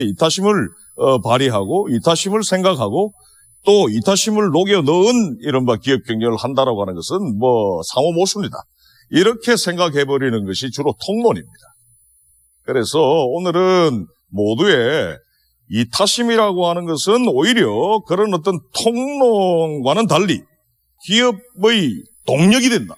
이타심을 발휘하고 이타심을 생각하고 또 이타심을 녹여 넣은 이른바 기업 경영을 한다라고 하는 것은 뭐 상호 모순이다. 이렇게 생각해버리는 것이 주로 통론입니다. 그래서 오늘은 모두의 이타심이라고 하는 것은 오히려 그런 어떤 통론과는 달리 기업의 동력이 된다.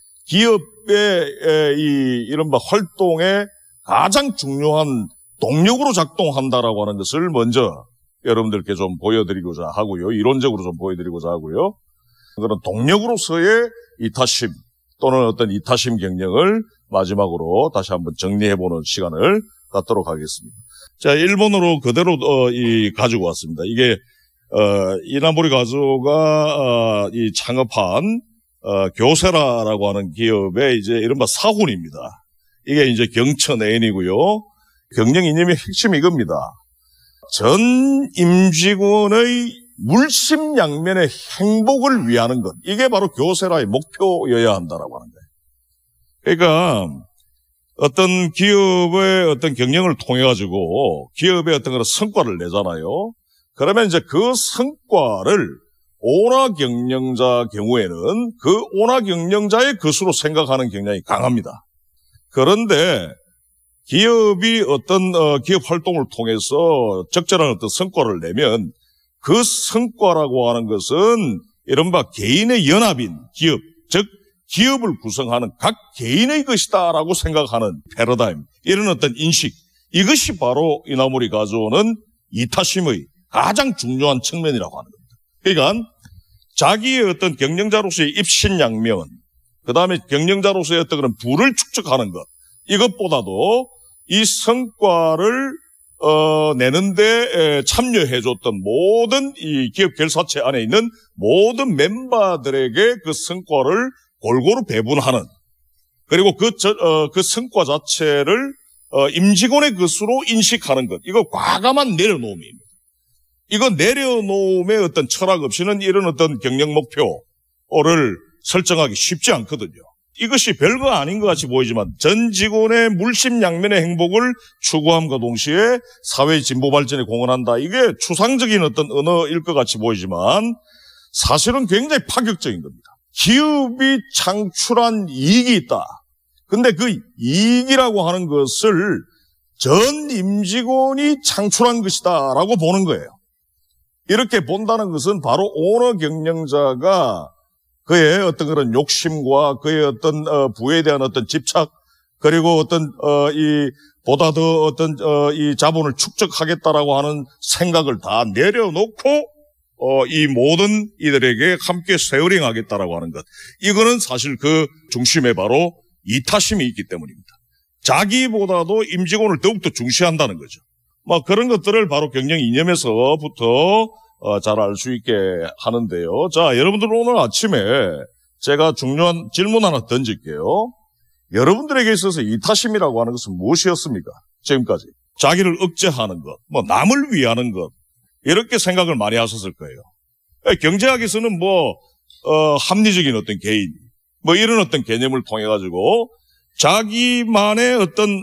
기업의 이른바 활동의 가장 중요한 동력으로 작동한다라고 하는 것을 먼저 여러분들께 좀 보여드리고자 하고요. 이론적으로 좀 보여드리고자 하고요. 그런 동력으로서의 이타심 또는 어떤 이타심 경영을 마지막으로 다시 한번 정리해보는 시간을 갖도록 하겠습니다. 자, 일본어로 그대로 가지고 왔습니다. 이게 이나모리 가조가 이 창업한 교세라라고 하는 기업의 이제 이른바 사훈입니다. 이게 이제 경천 애인이고요. 경영 이념의 핵심이 이겁니다. 전 임직원의 물심양면의 행복을 위하는 것. 이게 바로 교세라의 목표여야 한다라고 하는 거예요. 그러니까 어떤 기업의 어떤 경영을 통해 가지고 기업의 어떤 그런 성과를 내잖아요. 그러면 이제 그 성과를 오나 경영자 경우에는 그 오나 경영자의 것으로 생각하는 경향이 강합니다. 그런데 기업이 어떤 기업 활동을 통해서 적절한 어떤 성과를 내면 그 성과라고 하는 것은 이른바 개인의 연합인 기업, 즉 기업을 구성하는 각 개인의 것이다라고 생각하는 패러다임, 이런 어떤 인식, 이것이 바로 이나모리 가조는 이타심의 가장 중요한 측면이라고 하는 겁니다. 그러니까 자기의 어떤 경영자로서의 입신양면, 그 다음에 경영자로서의 어떤 그런 부를 축적하는 것, 이것보다도 이 성과를 내는데 참여해줬던 모든 이 기업 결사체 안에 있는 모든 멤버들에게 그 성과를 골고루 배분하는, 그리고 그 성과 자체를 임직원의 것으로 인식하는 것, 이거 과감한 내려놓음입니다. 이거 내려놓음의 어떤 철학 없이는 이런 어떤 경영 목표를 설정하기 쉽지 않거든요. 이것이 별거 아닌 것 같이 보이지만 전 직원의 물심양면의 행복을 추구함과 동시에 사회 진보 발전에 공헌한다. 이게 추상적인 어떤 언어일 것 같이 보이지만 사실은 굉장히 파격적인 겁니다. 기업이 창출한 이익이 있다. 근데 그 이익이라고 하는 것을 전 임직원이 창출한 것이다 라고 보는 거예요. 이렇게 본다는 것은 바로 오너 경영자가 그의 어떤 그런 욕심과 그의 어떤 부에 대한 어떤 집착, 그리고 어떤 보다 더 어떤 이 자본을 축적하겠다라고 하는 생각을 다 내려놓고 이 모든 이들에게 함께 쉐어링하겠다라고 하는 것, 이거는 사실 그 중심에 바로 이타심이 있기 때문입니다. 자기보다도 임직원을 더욱더 중시한다는 거죠. 막 그런 것들을 바로 경영 이념에서부터 잘 알 수 있게 하는데요. 자, 여러분들 오늘 아침에 제가 중요한 질문 하나 던질게요. 여러분들에게 있어서 이타심이라고 하는 것은 무엇이었습니까? 지금까지. 자기를 억제하는 것, 뭐 남을 위하는 것, 이렇게 생각을 많이 하셨을 거예요. 경제학에서는 합리적인 어떤 개인, 이런 어떤 개념을 통해 가지고 자기만의 어떤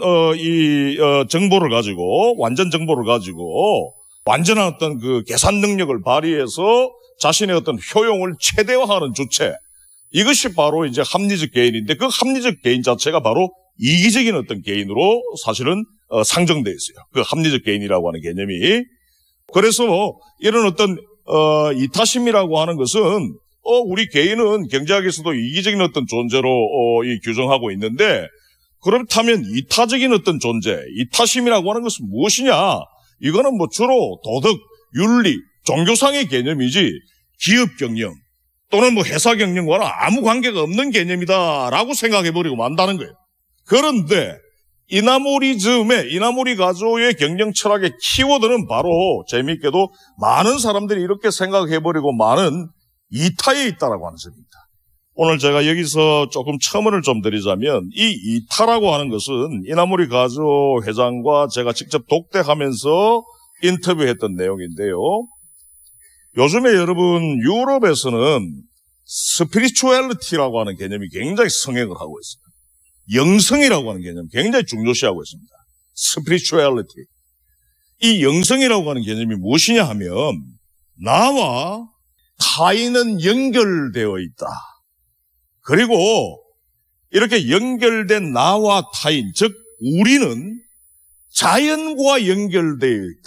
정보를 가지고, 완전 정보를 가지고 완전한 어떤 그 계산 능력을 발휘해서 자신의 어떤 효용을 최대화하는 주체, 이것이 바로 이제 합리적 개인인데, 그 합리적 개인 자체가 바로 이기적인 어떤 개인으로 사실은 상정되어 있어요. 그 합리적 개인이라고 하는 개념이. 그래서 이런 어떤 이타심이라고 하는 것은 우리 개인은 경제학에서도 이기적인 어떤 존재로 규정하고 있는데, 그렇다면 이타적인 어떤 존재, 이타심이라고 하는 것은 무엇이냐? 이거는 주로 도덕, 윤리, 종교상의 개념이지 기업 경영 또는 회사 경영과는 아무 관계가 없는 개념이다라고 생각해버리고 만다는 거예요. 그런데 이나모리 가조의 경영 철학의 키워드는 바로 재미있게도 많은 사람들이 이렇게 생각해버리고 많은 이타에 있다라고 하는 점입니다. 오늘 제가 여기서 조금 첨언을 좀 드리자면, 이 이타라고 하는 것은 이나모리 가조 회장과 제가 직접 독대하면서 인터뷰했던 내용인데요. 요즘에 여러분 유럽에서는 스피리추얼리티라고 하는 개념이 굉장히 성행을 하고 있습니다. 영성이라고 하는 개념 굉장히 중요시하고 있습니다. 스피리추얼리티. 이 영성이라고 하는 개념이 무엇이냐 하면 나와 타인은 연결되어 있다. 그리고 이렇게 연결된 나와 타인, 즉 우리는 자연과 연결되어 있다.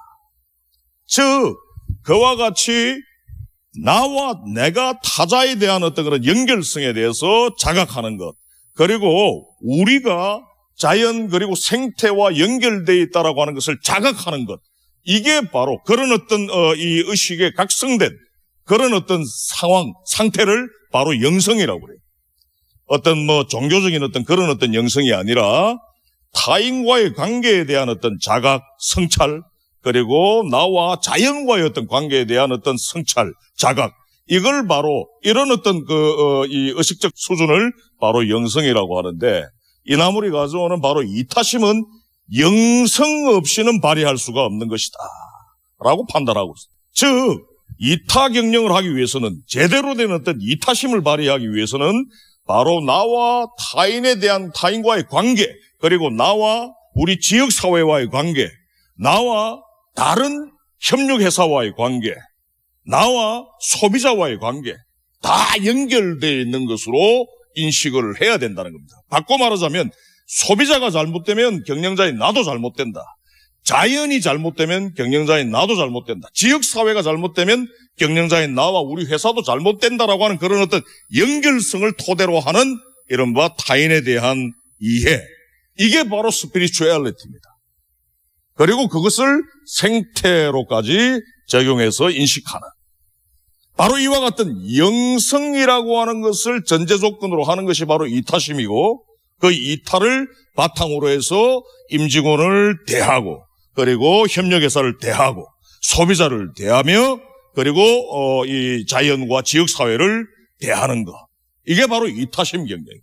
즉 그와 같이 나와 내가 타자에 대한 어떤 그런 연결성에 대해서 자각하는 것, 그리고 우리가 자연 그리고 생태와 연결되어 있다라고 하는 것을 자각하는 것, 이게 바로 그런 어떤 이 의식에 각성된 그런 어떤 상태를 바로 영성이라고 그래요. 어떤 종교적인 어떤 그런 어떤 영성이 아니라 타인과의 관계에 대한 어떤 자각, 성찰, 그리고 나와 자연과의 어떤 관계에 대한 어떤 성찰, 자각, 이걸 바로 이런 어떤 이 의식적 수준을 바로 영성이라고 하는데, 이나물이 가져오는 바로 이타심은 영성 없이는 발휘할 수가 없는 것이다 라고 판단하고 있습니다. 즉 이타 경영을 하기 위해서는, 제대로 된 어떤 이타심을 발휘하기 위해서는 바로 나와 타인에 대한 타인과의 관계, 그리고 나와 우리 지역사회와의 관계, 나와 다른 협력회사와의 관계, 나와 소비자와의 관계, 다 연결되어 있는 것으로 인식을 해야 된다는 겁니다. 바꿔 말하자면 소비자가 잘못되면 경영자인 나도 잘못된다. 자연이 잘못되면 경영자인 나도 잘못된다. 지역사회가 잘못되면 경영자인 나와 우리 회사도 잘못된다라고 하는 그런 어떤 연결성을 토대로 하는 이른바 타인에 대한 이해, 이게 바로 스피리추얼리티입니다. 그리고 그것을 생태로까지 적용해서 인식하는, 바로 이와 같은 영성이라고 하는 것을 전제 조건으로 하는 것이 바로 이타심이고, 그 이타를 바탕으로 해서 임직원을 대하고, 그리고 협력회사를 대하고, 소비자를 대하며, 그리고 이 자연과 지역사회를 대하는 것, 이게 바로 이타심 경영이에요.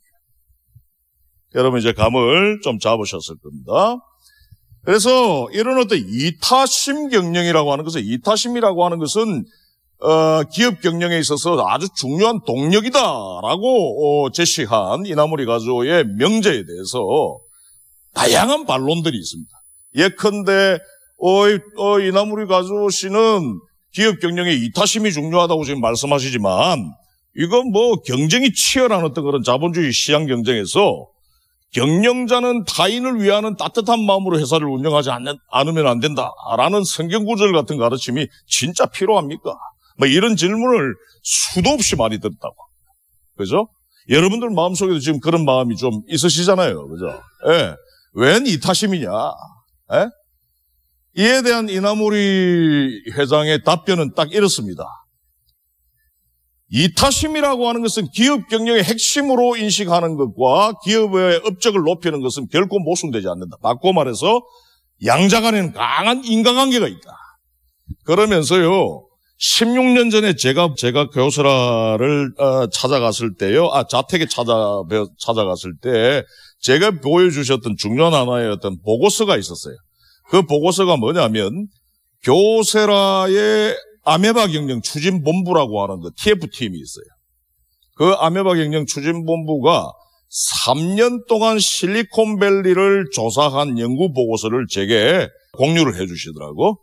여러분 이제 감을 좀 잡으셨을 겁니다. 그래서 이런 어떤 이타심 경영이라고 하는 것은, 이타심이라고 하는 것은 기업 경영에 있어서 아주 중요한 동력이다라고 제시한 이나무리 가조의 명제에 대해서 다양한 반론들이 있습니다. 예컨대 이나무리 가조 씨는 기업 경영에 이타심이 중요하다고 지금 말씀하시지만, 이건 경쟁이 치열한 어떤 그런 자본주의 시장 경쟁에서 경영자는 타인을 위하는 따뜻한 마음으로 회사를 운영하지 않으면 안 된다라는 성경 구절 같은 가르침이 진짜 필요합니까? 이런 질문을 수도 없이 많이 듣다고. 그죠? 여러분들 마음속에도 지금 그런 마음이 좀 있으시잖아요. 그죠? 예. 웬 이타심이냐? 예? 이에 대한 이나무리 회장의 답변은 딱 이렇습니다. 이타심이라고 하는 것은 기업 경영의 핵심으로 인식하는 것과 기업의 업적을 높이는 것은 결코 모순되지 않는다. 바꿔 말해서 양자 간에는 강한 인과관계가 있다. 그러면서요, 16년 전에 제가 교수라를 찾아갔을 때요, 자택에 찾아갔을 때 제가 보여주셨던 중요한 하나의 어떤 보고서가 있었어요. 그 보고서가 뭐냐면, 교세라의 아메바 경영 추진본부라고 하는 그 TF팀이 있어요. 그 아메바 경영 추진본부가 3년 동안 실리콘밸리를 조사한 연구 보고서를 제게 공유를 해주시더라고.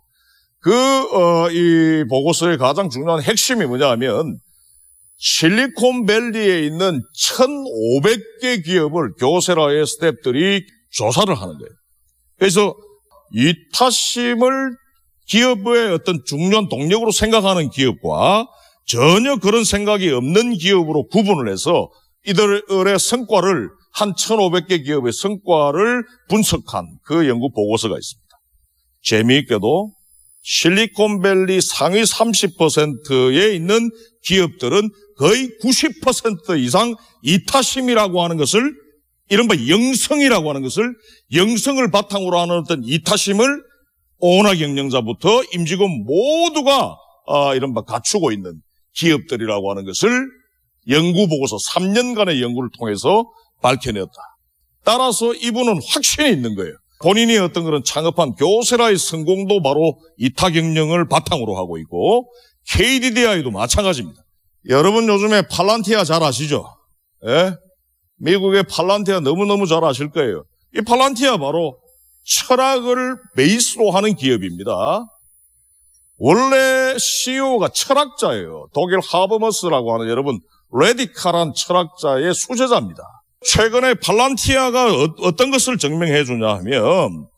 이 보고서의 가장 중요한 핵심이 뭐냐 하면, 실리콘밸리에 있는 1,500개 기업을 교세라의 스태프들이 조사를 하는 거예요. 그래서 이타심을 기업의 어떤 중요한 동력으로 생각하는 기업과 전혀 그런 생각이 없는 기업으로 구분을 해서 이들의 성과를, 한 1,500개 기업의 성과를 분석한 그 연구 보고서가 있습니다. 재미있게도 실리콘밸리 상위 30%에 있는 기업들은 거의 90% 이상 이타심이라고 하는 것을, 이른바 영성이라고 하는 것을, 영성을 바탕으로 하는 어떤 이타심을 오너 경영자부터 임직원 모두가 이른바 갖추고 있는 기업들이라고 하는 것을 연구보고서 3년간의 연구를 통해서 밝혀냈다. 따라서 이분은 확신이 있는 거예요. 본인이 어떤 그런 창업한 교세라의 성공도 바로 이타 경영을 바탕으로 하고 있고, KDDI도 마찬가지입니다. 여러분 요즘에 팔란티아 잘 아시죠? 예? 미국의 팔란티아 너무너무 잘 아실 거예요. 이 팔란티아 바로 철학을 베이스로 하는 기업입니다. 원래 CEO가 철학자예요. 독일 하버머스라고 하는 여러분 레디칼한 철학자의 수제자입니다. 최근에 팔란티아가 어떤 것을 증명해 주냐 하면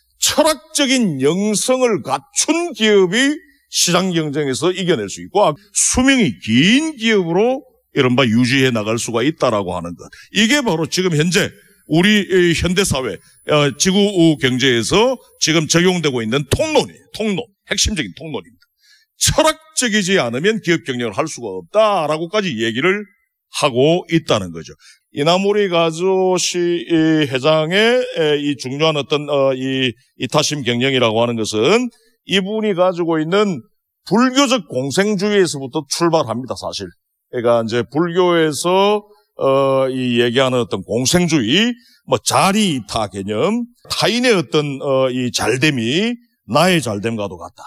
철학적인 영성을 갖춘 기업이 시장 경쟁에서 이겨낼 수 있고 수명이 긴 기업으로 이른바 유지해 나갈 수가 있다라고 하는 것. 이게 바로 지금 현재 우리 현대사회 지구 경제에서 지금 적용되고 있는 통론이에요. 핵심적인 통론입니다. 철학적이지 않으면 기업 경영을 할 수가 없다라고까지 얘기를 하고 있다는 거죠. 이나모리 가조시 회장의 이 중요한 어떤 이 이타심 경영이라고 하는 것은 이분이 가지고 있는 불교적 공생주의에서부터 출발합니다, 사실. 그러니까 이제 불교에서 이 얘기하는 어떤 공생주의, 자리 이타 개념, 타인의 어떤 이 잘됨이 나의 잘됨과도 같다.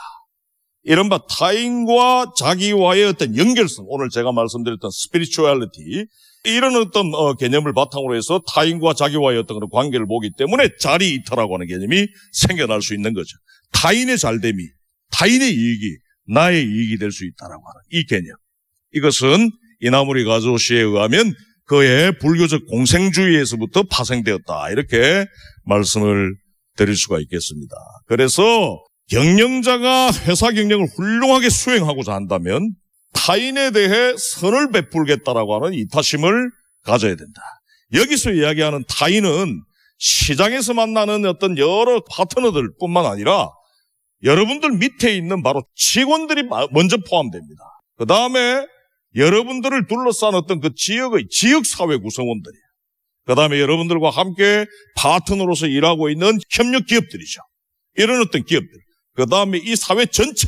이른바 타인과 자기와의 어떤 연결성, 오늘 제가 말씀드렸던 스피리추얼리티, 이런 어떤 개념을 바탕으로 해서 타인과 자기와의 어떤 그런 관계를 보기 때문에 자리 이타라고 하는 개념이 생겨날 수 있는 거죠. 타인의 잘됨이, 타인의 이익이 나의 이익이 될 수 있다라고 하는 이 개념. 이것은 이나모리 가조시에 의하면 그의 불교적 공생주의에서부터 파생되었다. 이렇게 말씀을 드릴 수가 있겠습니다. 그래서 경영자가 회사 경영을 훌륭하게 수행하고자 한다면 타인에 대해 선을 베풀겠다라고 하는 이타심을 가져야 된다. 여기서 이야기하는 타인은 시장에서 만나는 어떤 여러 파트너들 뿐만 아니라 여러분들 밑에 있는 바로 직원들이 먼저 포함됩니다. 그 다음에 여러분들을 둘러싼 어떤 그 지역사회 구성원들이에요. 그 다음에 여러분들과 함께 파트너로서 일하고 있는 협력 기업들이죠. 이런 어떤 기업들. 그 다음에 이 사회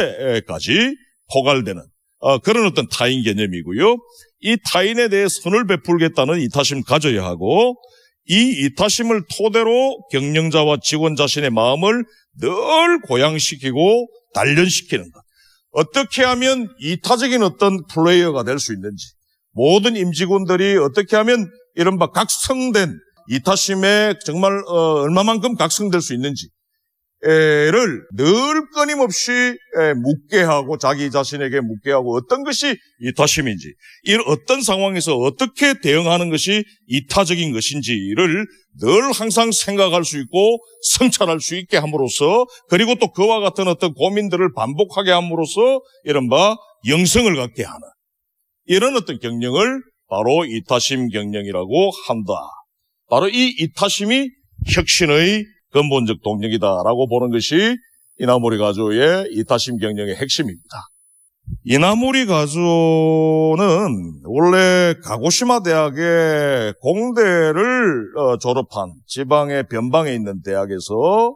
전체까지 포괄되는 그런 어떤 타인 개념이고요. 이 타인에 대해 선을 베풀겠다는 이타심 가져야 하고 이 이타심을 토대로 경영자와 직원 자신의 마음을 늘 고양시키고 단련시키는 것. 어떻게 하면 이타적인 어떤 플레이어가 될 수 있는지, 모든 임직원들이 어떻게 하면 이른바 각성된 이타심에 정말 얼마만큼 각성될 수 있는지 를 늘 끊임없이 묻게 하고 자기 자신에게 묻게 하고 어떤 것이 이타심인지, 이런 어떤 상황에서 어떻게 대응하는 것이 이타적인 것인지를 늘 항상 생각할 수 있고 성찰할 수 있게 함으로써, 그리고 또 그와 같은 어떤 고민들을 반복하게 함으로써 이른바 영성을 갖게 하는 이런 어떤 경영을 바로 이타심 경영이라고 한다. 바로 이 이타심이 혁신의 근본적 동력이다라고 보는 것이 이나모리 가조의 이타심 경영의 핵심입니다. 이나모리 가조는 원래 가고시마 대학의 공대를 졸업한, 지방의 변방에 있는 대학에서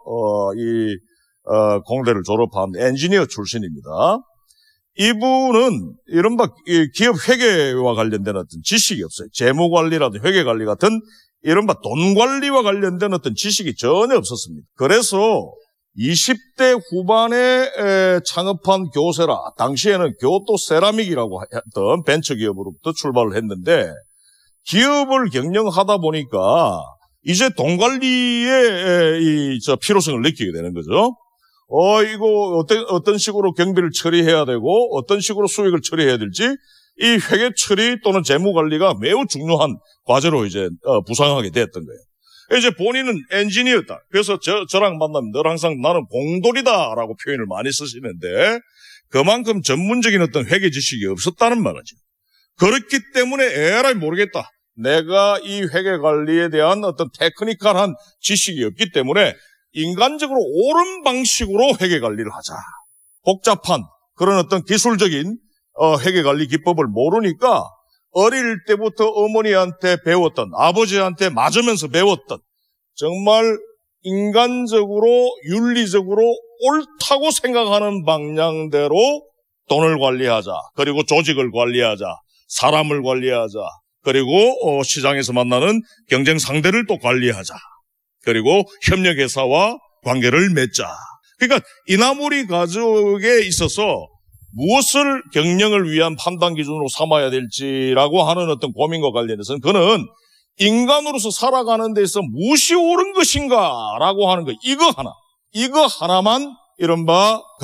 공대를 졸업한 엔지니어 출신입니다. 이분은 이른바 기업 회계와 관련된 어떤 지식이 없어요. 재무관리라든지 회계관리 같은 이른바 돈 관리와 관련된 어떤 지식이 전혀 없었습니다. 그래서 20대 후반에 창업한 교세라, 당시에는 교토 세라믹이라고 했던 벤처기업으로부터 출발을 했는데, 기업을 경영하다 보니까 이제 돈 관리의 필요성을 느끼게 되는 거죠. 이거 어떤 식으로 경비를 처리해야 되고 어떤 식으로 수익을 처리해야 될지, 이 회계 처리 또는 재무 관리가 매우 중요한 과제로 이제 부상하게 됐던 거예요. 이제 본인은 엔지니어다. 그래서 저랑 만나면 늘 항상 나는 공돌이다라고 표현을 많이 쓰시는데, 그만큼 전문적인 어떤 회계 지식이 없었다는 말이죠. 그렇기 때문에 에라이 모르겠다. 내가 이 회계 관리에 대한 어떤 테크니컬한 지식이 없기 때문에 인간적으로 옳은 방식으로 회계 관리를 하자. 복잡한 그런 어떤 기술적인 회계관리 기법을 모르니까 어릴 때부터 어머니한테 배웠던, 아버지한테 맞으면서 배웠던 정말 인간적으로 윤리적으로 옳다고 생각하는 방향대로 돈을 관리하자. 그리고 조직을 관리하자. 사람을 관리하자. 그리고 시장에서 만나는 경쟁 상대를 또 관리하자. 그리고 협력회사와 관계를 맺자. 그러니까 이나모리 가족에 있어서 무엇을 경영을 위한 판단 기준으로 삼아야 될지라고 하는 어떤 고민과 관련해서는 그는 인간으로서 살아가는 데서 무엇이 옳은 것인가라고 하는 거, 이거 하나만 이른바